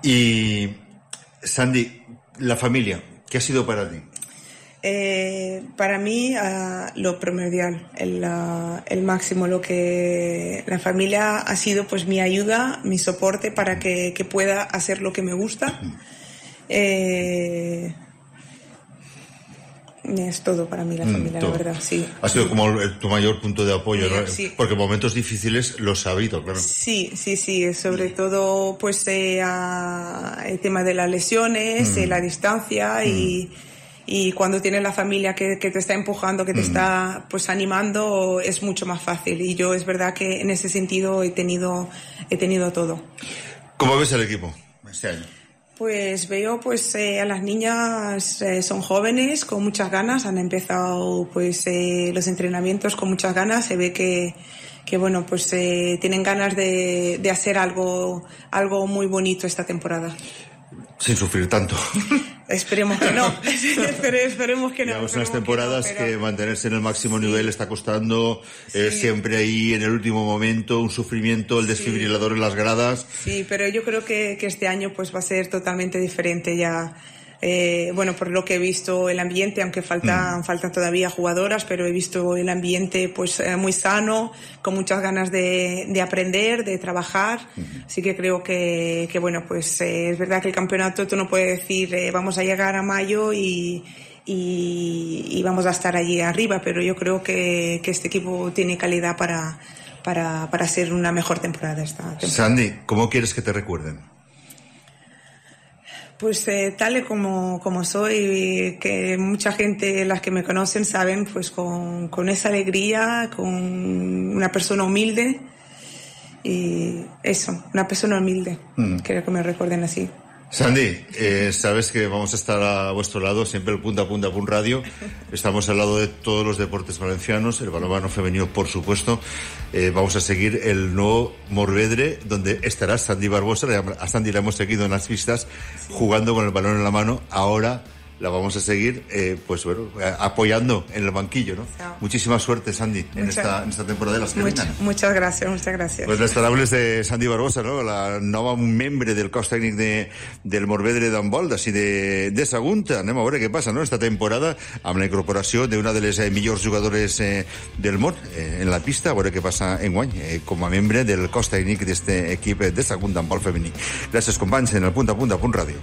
Y, Sandy, la familia, ¿qué ha sido para ti? Para mí, lo primordial, el máximo, lo que la familia ha sido pues mi ayuda, mi soporte para que pueda hacer lo que me gusta. Es todo para mí la familia, todo. La verdad, sí. Ha sido como tu mayor punto de apoyo, ¿no? Sí. Porque en momentos difíciles lo has sabido, claro. Sí, sobre todo pues el tema de las lesiones, la distancia y cuando tienes la familia que te está empujando, que te está pues animando, es mucho más fácil. Y yo es verdad que en ese sentido he tenido todo. ¿Cómo ves el equipo este año? Pues veo pues a las niñas son jóvenes, con muchas ganas, han empezado pues los entrenamientos con muchas ganas, se ve que bueno pues tienen ganas de hacer algo muy bonito esta temporada. Sin sufrir tanto. Esperemos que no. Esperemos que no. Llevamos unas temporadas que mantenerse en el máximo nivel está costando, siempre ahí en el último momento, un sufrimiento, el desfibrilador en las gradas. Sí, pero yo creo que este año pues va a ser totalmente diferente ya. Bueno, por lo que he visto el ambiente, aunque faltan todavía jugadoras, pero he visto el ambiente pues muy sano, con muchas ganas de aprender, de trabajar. Así que creo que bueno, pues es verdad que el campeonato tú no puedes decir vamos a llegar a mayo y vamos a estar allí arriba, pero yo creo que este equipo tiene calidad para hacer una mejor temporada esta temporada. Sandy, ¿cómo quieres que te recuerden? Pues tal y como soy, que mucha gente, las que me conocen, saben, pues con esa alegría, con una persona humilde y eso, una persona humilde. Quiero que me recuerden así. Sandy, sabes que vamos a estar a vuestro lado, siempre el Punta a Punta Punt Radio. Estamos al lado de todos los deportes valencianos, el balonmano femenino, por supuesto. Vamos a seguir el nuevo Morvedre, donde estará Sandy Barbosa. A Sandy la hemos seguido en las pistas, jugando con el balón en la mano. Ahora la vamos a seguir, pues bueno, apoyando en el banquillo, ¿no? Muchísima suerte, Sandy, en esta temporada de las que vienen. Muchas gracias. Pues les paraules de Sandy Barbosa, no? La nova membre del cos tècnic del Morvedre d'handbol, d'ací de Sagunta. Anem a veure què passa, no?, esta temporada, amb la incorporació d'una de les millors jugadores del món en la pista, a veure què passa enguany com a membre del cos tècnic d'este equip de Sagunta handbol femení. Gràcies, companys, en el Punta a Punta Punt Ràdio.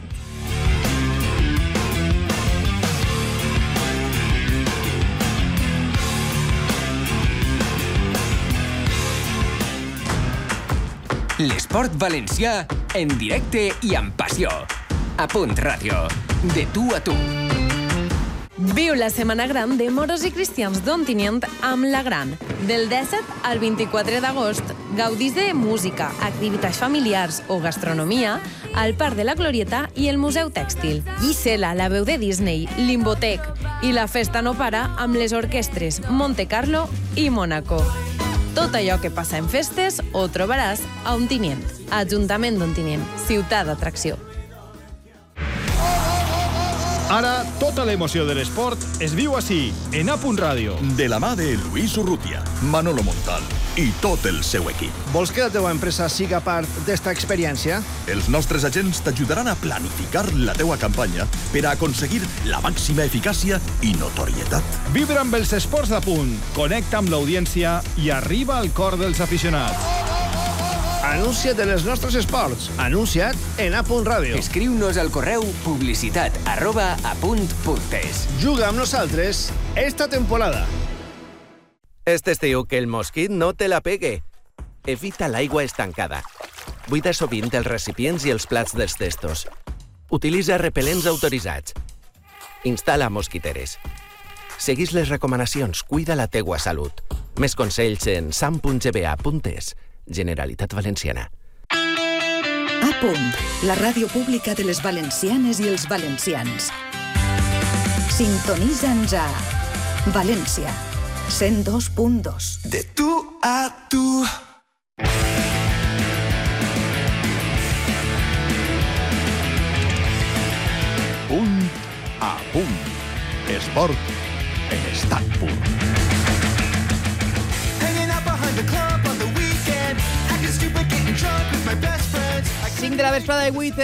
L'esport valencià en directe i amb passió. A Punt Ràdio. De tu a tu. Viu la Setmana Gran de Moros i Cristians d'Ontinyent amb La Gran. Del 17 al 24 d'agost, gaudís de música, activitats familiars o gastronomia al Parc de la Glorieta i el Museu Tèxtil. Gisela, la veu de Disney, Limbotec i la festa no para amb les orquestres Monte Carlo i Mónaco. Tot allò que passa en festes ho trobaràs a Ontinyent. Ajuntament d'Ontinyent, ciutat d'atracció. Ara, tota l'emoció de l'esport es viu així, en A Punt Ràdio. De la mà de Luis Urrutia, Manolo Montal i tot el seu equip. Vols que la teva empresa siga part d'esta experiència? Els nostres agents t'ajudaran a planificar la teua campanya per a aconseguir la màxima eficàcia i notorietat. Vibra amb els esports de punt, connecta amb l'audiència i arriba al cor dels aficionats. Anuncia't en els nostres esports. Anuncia't en A Punt Ràdio. Escriu-nos al correu publicitat@apunt.es. Juga amb nosaltres esta temporada. Este estiu que el mosquit no te la pegue. Evita l'aigua estancada. Buida sovint els recipients i els plats dels testos. Utilitza repel·lents autoritzats. Instal·la mosquiteres. Seguís les recomanacions, cuida la teua salut. Més consells en sam.gba.es. Generalitat Valenciana. A Punt, la ràdio pública de les valencianes i els valencians. Sintonitza'ns a València, 102.2. De tu a tu. Punt a punt. Esport en estat pur. 5 de la vesprada de 8